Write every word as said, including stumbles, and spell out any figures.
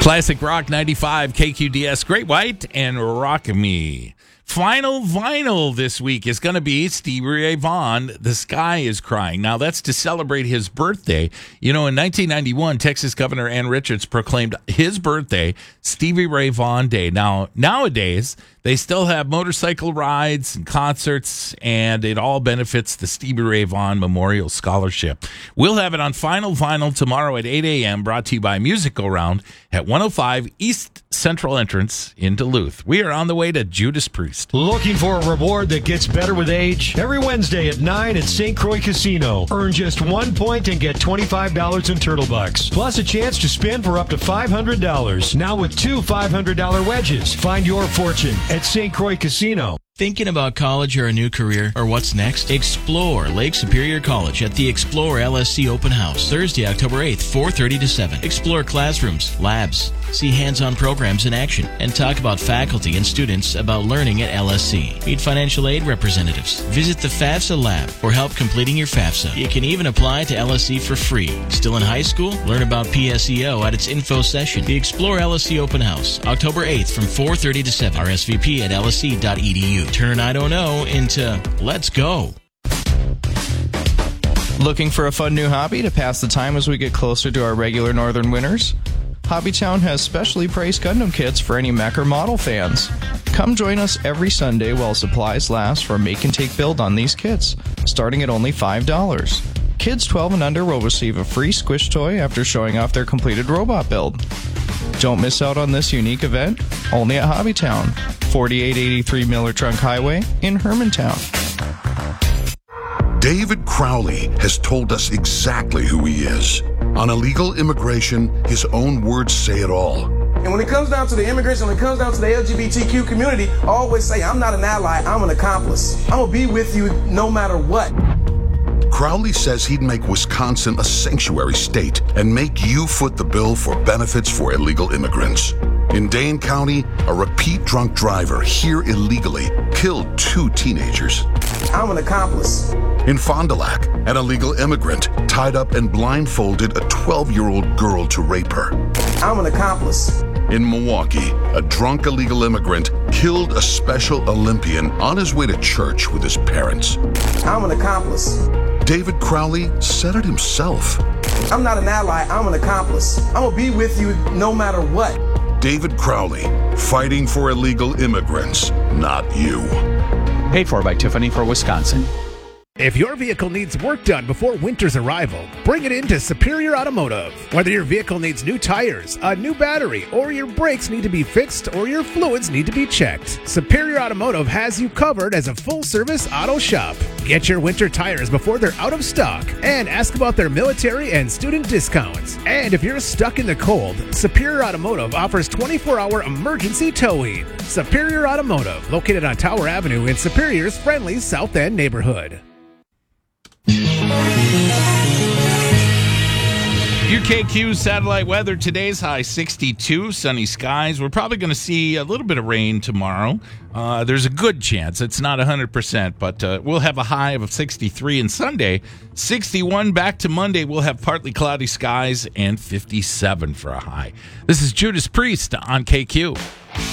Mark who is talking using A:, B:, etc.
A: Classic Rock ninety-five, K Q D S, Great White, and Rock Me. Final vinyl this week is going to be Stevie Ray Vaughan, The Sky is Crying. Now, that's to celebrate his birthday. You know, in nineteen ninety-one, Texas Governor Ann Richards proclaimed his birthday Stevie Ray Vaughan Day. Now, nowadays, they still have motorcycle rides and concerts, and it all benefits the Stevie Ray Vaughan Memorial Scholarship. We'll have it on Final Vinyl tomorrow at eight a.m., brought to you by Music Go Round at one oh five East Central Entrance in Duluth. We are on the way to Judas Priest.
B: Looking for a reward that gets better with age? Every Wednesday at nine at Saint Croix Casino. Earn just one point and get twenty-five dollars in Turtle Bucks. Plus a chance to spin for up to five hundred dollars. Now with two five hundred dollars wedges. Find your fortune at Saint Croix Casino.
C: Thinking about college or a new career or what's next? Explore Lake Superior College at the Explore L S C Open House, Thursday, October eighth, four thirty to seven. Explore classrooms, labs, see hands-on programs in action, and talk about faculty and students about learning at L S C. Meet financial aid representatives. Visit the FAFSA lab for help completing your FAFSA. You can even apply to L S C for free. Still in high school? Learn about P S E O at its info session. The Explore L S C Open House, October eighth from four thirty to seven. R S V P at L S C dot E D U. Turn I don't know into let's go.
D: Looking for a fun new hobby to pass the time as we get closer to our regular northern winters? Hobbytown has specially priced Gundam kits for any mech or model fans. Come join us every Sunday while supplies last for a make and take build on these kits, starting at only five dollars. Kids twelve and under will receive a free squish toy after showing off their completed robot build. Don't miss out on this unique event, only at Hobbytown, forty-eight eighty-three Miller Trunk Highway in Hermantown.
E: David Crowley has told us exactly who he is. On illegal immigration, his own words say it all.
F: And when it comes down to the immigration, when it comes down to the L G B T Q community, I always say, I'm not an ally, I'm an accomplice. I'm going to be with you no matter what.
E: Crowley says he'd make Wisconsin a sanctuary state and make you foot the bill for benefits for illegal immigrants. In Dane County, a repeat drunk driver here illegally killed two teenagers.
F: I'm an accomplice.
E: In Fond du Lac, an illegal immigrant tied up and blindfolded a twelve-year-old girl to rape her.
F: I'm an accomplice.
E: In Milwaukee, a drunk illegal immigrant killed a Special Olympian on his way to church with his parents.
F: I'm an accomplice.
E: David Crowley said it himself.
F: I'm not an ally, I'm an accomplice. I'm gonna be with you no matter what.
E: David Crowley, fighting for illegal immigrants, not you.
G: Paid for by Tiffany for Wisconsin.
H: If your vehicle needs work done before winter's arrival, bring it in to Superior Automotive. Whether your vehicle needs new tires, a new battery, or your brakes need to be fixed or your fluids need to be checked, Superior Automotive has you covered as a full-service auto shop. Get your winter tires before they're out of stock and ask about their military and student discounts. And if you're stuck in the cold, Superior Automotive offers twenty-four hour emergency towing. Superior Automotive, located on Tower Avenue in Superior's friendly South End neighborhood.
A: U K Q satellite weather. Today's high sixty-two, sunny skies. We're probably going to see a little bit of rain tomorrow. Uh, there's a good chance. It's not one hundred percent, but uh, we'll have a high of sixty-three. And Sunday, sixty-one. Back to Monday, we'll have partly cloudy skies and fifty-seven for a high. This is Judas Priest on K Q.